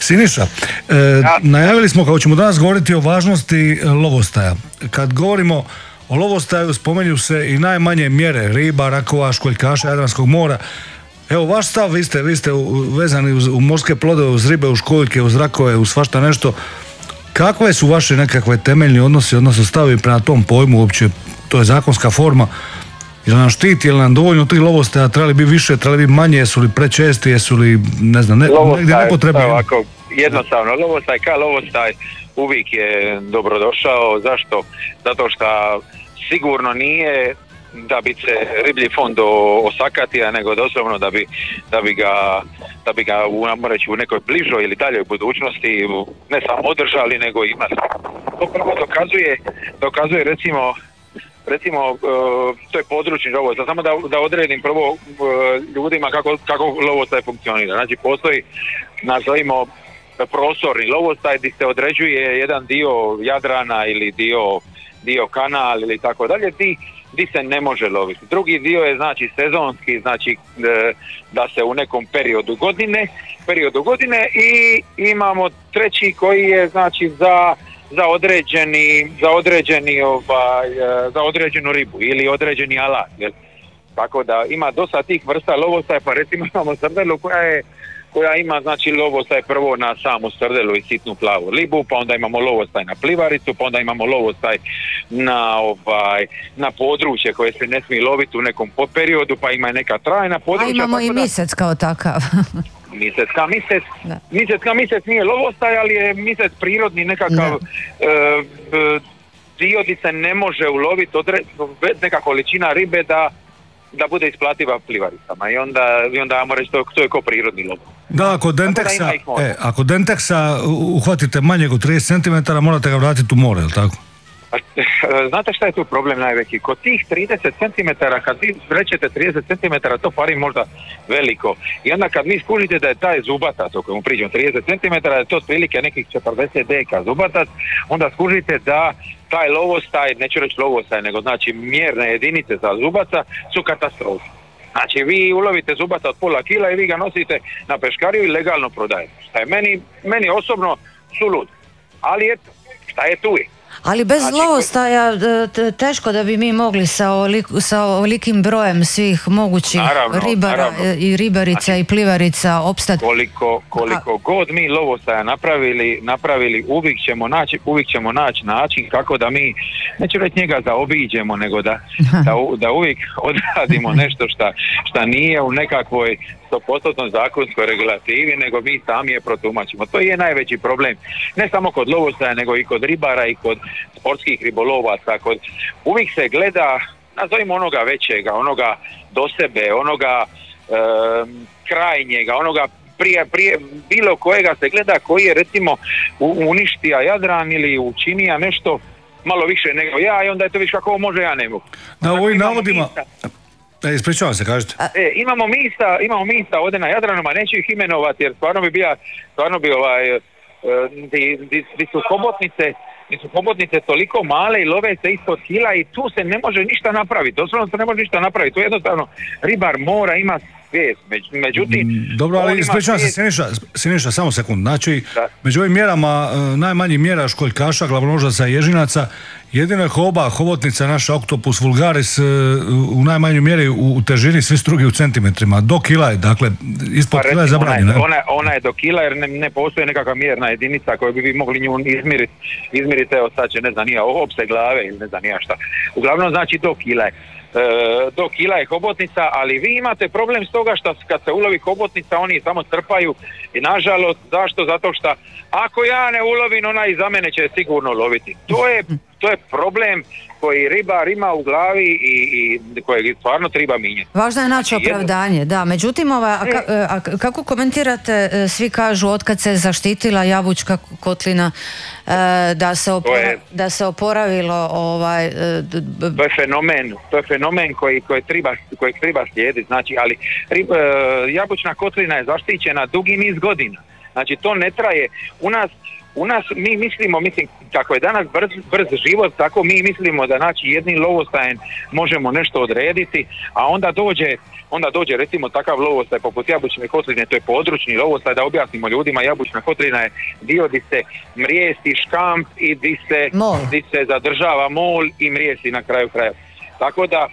Siniša, najavili smo kako ćemo danas govoriti o važnosti lovostaja. Kad govorimo o lovostaju spomenju se i najmanje mjere riba, rakova, školjkaša Jadranskog mora. Evo vaš stav, vi ste vezani uz morske plodove, uz ribe, uz školjke, uz rakove, uz svašta nešto. Kakve su vaše nekakve temeljni odnosi, odnosno stavi prema tom pojmu uopće? To je zakonska forma. Je li nam štiti, je li nam dovoljno tih lovostaja, trebali bi više, trebali bi manje, jesu li prečesti, jesu li, ne znam, negdje nepotrebni? Ovako, jednostavno, lovostaj uvijek je dobrodošao. Zašto? Zato što sigurno nije da bi se riblji fond osakatio, nego doslovno da bi ga u nekoj bližoj ili daljoj budućnosti ne samo održali, nego imali. To prvo dokazuje recimo to je područni lovostaj. Samo da odredim prvo ljudima kako lovostaj funkcionira. Znači postoji, nazovimo, prostorni lovostaj gdje se određuje jedan dio Jadrana ili dio kanal ili tako dalje, gdje se ne može loviti. Drugi dio je znači sezonski, znači da se u nekom periodu godine i imamo treći koji je znači za određenu ribu ili određeni alat. Tako da ima dosta tih vrsta lovostaja, pa recimo imamo srdelu koja ima znači lovostaj prvo na samu srdelu i sitnu plavu ribu, pa onda imamo lovostaj na plivaricu, pa onda imamo lovostaj na područje koje se ne smije loviti u nekom periodu, pa ima neka trajna područja. A imamo i misec kao takav. Misec nije lovostaj, ali je misec prirodni nekakav dio gdje se ne može uloviti neka količina ribe da bude isplativa plivaricama i onda ajmo reći to je kao prirodni lov. Da, ako denteksa uhvatite manjeg od 30 cm morate ga vratiti u more, je li tako? Znate šta je tu problem najveći? Kod tih 30 cm, kad vi rećete 30 cm, to pari možda veliko. I onda kad vi skužite da je taj zubatac, o kojem pričam, 30 cm, da je to otprilike nekih 40 deka zubatac, onda skužite da taj lovostaj, neću reći lovostaj, nego znači mjerne jedinice za zubaca su katastrofa. Znači vi ulovite zubaca od pola kila i vi ga nosite na peškariju i legalno prodajete. Šta je meni osobno sulud. Ali eto, šta je tu je. Ali bez lovostaja teško da bi mi mogli sa ovolikim brojem svih mogućih ribara i ribarica i plivarica opstati. Koliko god mi lovostaja napravili uvijek ćemo naći način kako da mi, neću reći njega zaobiđemo, nego da uvijek odradimo nešto šta nije u nekakvoj 100% zakonskoj regulativi, nego mi sami je protumačimo. To je najveći problem. Ne samo kod lovostaja, nego i kod ribara i kod sportskih ribolovaca. Uvijek se gleda, nazovimo onoga većega, onoga do sebe, onoga krajnjega, onoga prije bilo kojega se gleda koji je recimo uništija Jadran ili učinija nešto malo više nego ja i onda je to viš kako ovo može, ja ne mogu. Da, u ovim navodima... Ispričavam se, kažete. Imamo mista ovdje na Jadranu, ma neću ih imenovati jer stvarno bi di su hobotnice toliko male i love se ispod kila i tu se ne može ništa napraviti. Doslovno se ne može ništa napraviti. To je jednostavno ribar mora ima svijest. Međutim... Dobro, ali ispričavam se, Siniša, samo sekund. Znači, među ovim mjerama, najmanjih mjera školjkaša, glavonožaca i ježinaca, jedino je hobotnica naša Octopus vulgaris u najmanjoj mjeri u težini, svi drugi u centimetrima. Do kila je, dakle, ispod kila je zabranjena. Ona je do kila jer ne postoji nekakva mjerna jedinica koju bi vi mogli nju izmiriti, evo sad će, ne znam, nije opseg glave ili ne znam nija šta. Uglavnom znači do kila je. Do kila je hobotnica, ali vi imate problem s toga što kad se ulovi hobotnica oni samo trpaju i nažalost, zašto? Zato što ako ja ne ulovim, ona iza mene će sigurno loviti. To je problem koji ribar ima u glavi i kojeg stvarno treba mijenjati. Važno je naći opravdanje, da. Međutim, kako komentirate, svi kažu otkad se zaštitila Jabučka kotlina, da se oporavilo To je fenomen kojeg treba slijediti. Znači, ali Jabučna kotlina je zaštićena dugi niz godina. Znači, to ne traje. u nas mi mislimo, kako je danas brz život, tako mi mislimo da znači jednim lovostajem možemo nešto odrediti, a onda dođe recimo takav lovostaj poput Jabučne kotline, to je područni lovostaj, da objasnimo ljudima, Jabučna kotlina je dio gdje se mrijesti škamp i gdje se zadržava mol i mrijesti na kraju kraja. Tako da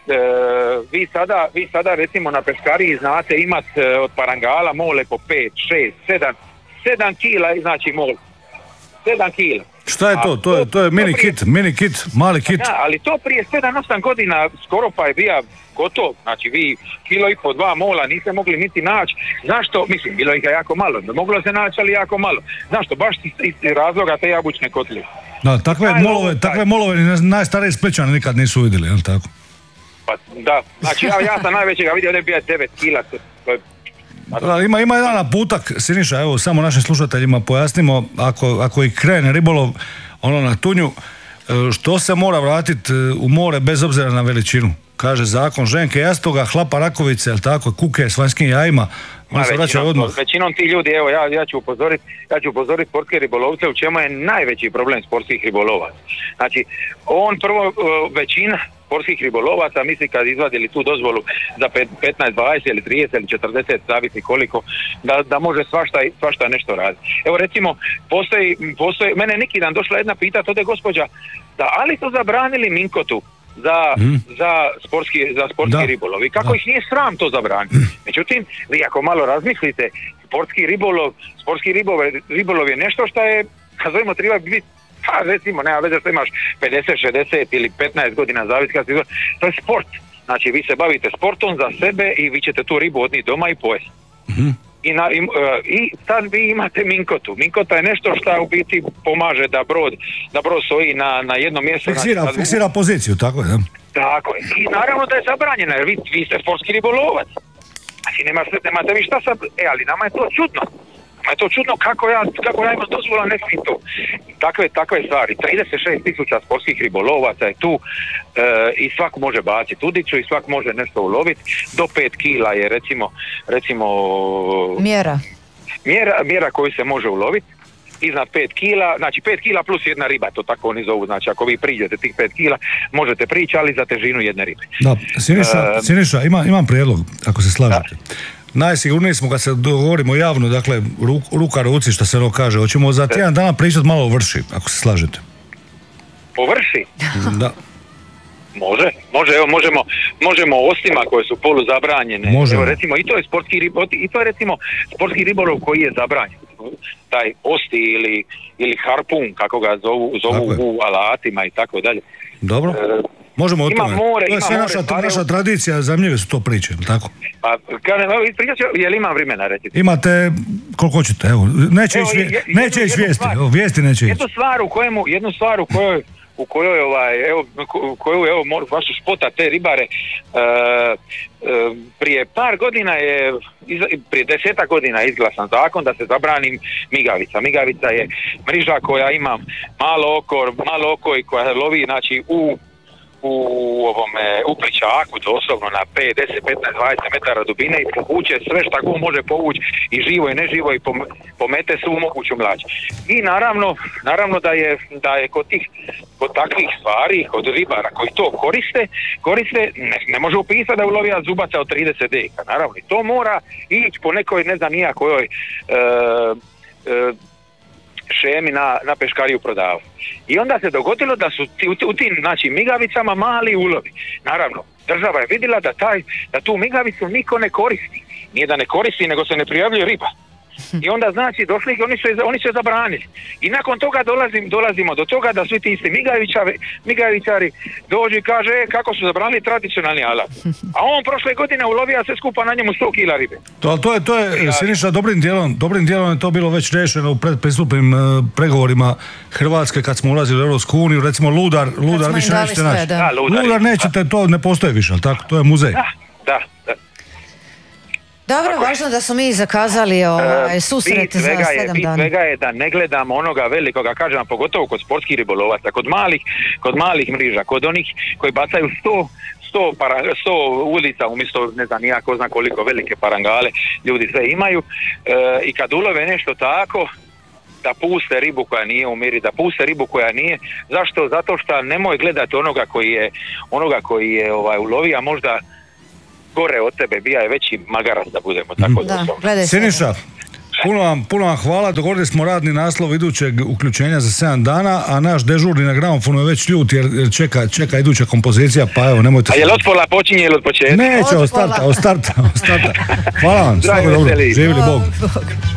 vi sada recimo na peškariji znate imat od parangala mole po 5, 6, 7 kila, znači mol. 7 kila. Šta je to? To je mini kit, mali kit. Da, ali to prije 7-8 godina skoro pa je bio gotov. Znači vi 1,5 do 2 mola niste mogli niti naći. Zašto? Mislim, bilo ih je jako malo. Moglo se naći, ali jako malo. Zašto? Baš iz razloga te Jabučne kotline. Da, takve molove najstariji Splićani nikad nisu vidjeli, jel tako? Pa da, znači ja sam najvećega vidio, ovdje je bio 9 kila. Ima jedan naputak, Siniša, evo samo našim slušateljima pojasnimo, ako i krene ribolov na tunju, što se mora vratiti u more bez obzira na veličinu? Kaže zakon ženke jastoga, hlapa rakovice, jel tako, kuke s vanjskim jajima, on se vraća odmah. Većinom ti ljudi, evo ja ću upozoriti sportske ribolovce u čemu je najveći problem sportskih ribolovaca. Znači, većina sportskih ribolovaca misli kad izvadili tu dozvolu za 15, 20 ili 30 ili 40, zavisi koliko, da može svašta nešto raditi. Evo recimo, postoji, mene neki dan došla jedna pitati ovdje gospođa, da ali su zabranili minkotu za sportski ribolov i kako ih nije sram to zabraniti. Međutim, vi ako malo razmislite, sportski ribolov je nešto što je, nazovimo, treba biti, pa recimo, nema veze što imaš 50, 60 ili 15 godina, zavisi kad to je sport. Znači vi se bavite sportom za sebe i vi ćete tu ribu odnijeti doma i pojesti. I sad vi imate minkotu. Minkota je nešto što u biti pomaže da brod stoji na jednom mjestu. Fiksira poziciju, tako je, da? Tako je. I naravno da je zabranjeno, jer vi ste sportski ribolovac. Znači nemate vi šta sad, ali nama je to čudno. Nama je to čudno kako ja imam dozvola, ne smijem to. Takve stvari. 36.000 sportskih ribolovaca je tu i svak može baciti udicu i svak može nešto uloviti. Do 5 kila je recimo mjera koju se može uloviti. Iznad 5 kila, znači 5 kila plus jedna riba, to tako oni zovu, znači ako vi priđete tih 5 kila, možete prići, ali za težinu jedne ribe. Da, Siniša, imam prijedlog, ako se slažete. Najsigurniji smo kad se dogovorimo javno, dakle, ruka ruci, što se kaže. Hoćemo za tjedan dana pričati malo o vrši, ako se slažete. O vrši? Da. Može, evo možemo o ostima koje su poluzabranjene. Evo recimo, i to je recimo sportski ribolov koji je zabranjen. Taj osti ili harpun, kako ga zovu u alatima i tako dalje. Dobro. Možemo o tome. To je sve naša tradicija, zanimljive su to priče, tako? Pa, je li imam vremena reći? Imate koliko hoćete, evo. Neće ići vijesti, vijesti neće ići. Jednu stvar u kojoj vašu špota te ribare, prije par godina prije 10 godina je izglasan zakon da se zabrani migavica. Migavica je mriža koja ima malo oko i koja lovi, znači, u plićaku doslovno na 5, 10, 15, 20 metara dubine i povuče sve što go može povući i živo i neživo i pomete svu moguću mlađ. I naravno da je kod takvih stvari, kod ribara koji to koriste ne može upisati da ulovija zubaca od 30 deka. Naravno, i to mora ići po nekoj, ne znam nija kojoj šemi na peškariju prodavao. I onda se dogodilo da su u tim, znači, migavicama mali ulovi. Naravno, država je vidjela da tu migavicu niko ne koristi. Nije da ne koristi, nego se ne prijavljuje riba. I onda, znači, došli i oni su je zabranili. I nakon toga dolazimo do toga da svi ti isti migavičari dođu i kaže kako su zabranili tradicionalni alat. A on prošle godine ulovija se skupa na njemu 100 kila ribe. To je Siniša, dobrim dijelom je to bilo već rešeno u predpristupnim pregovorima Hrvatske kad smo ulazili u Europsku uniju. Recimo Ludar više nećete naći. Ludar nećete, to ne postoji više, ali tako, to je muzej. Da. Dobro, važno da smo mi zakazali susret za 7 dana. Svega je da ne gledamo onoga velikoga, kažem, pogotovo kod sportskih ribolovaca, kod malih mriža, kod onih koji bacaju 100 ulica umjesto, ne znam, nijako zna koliko velike parangale ljudi sve imaju, i kad ulove nešto tako, da puste ribu koja nije u miri, da puste ribu koja nije. Zašto? Zato što nemoj gledati onoga koji je ulovio, a možda gore od tebe, bija je veći magarac, da budemo tako da. Siniša, puno vam hvala, dogovorili smo radni naslov idućeg uključenja za 7 dana, a naš dežurni na gramofonu je već ljut jer čeka iduća kompozicija, pa evo, nemojte... A je li od pola počinje ili od početka? Neće, od starta. Hvala vam, svako dobro, živjeli Bog.